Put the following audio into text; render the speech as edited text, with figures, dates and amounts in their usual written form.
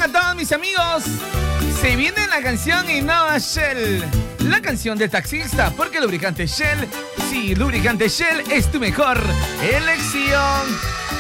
a todos mis amigos. Se viene la canción Innova Shell, la canción del taxista, porque lubricante Shell, sí, lubricante Shell es tu mejor elección.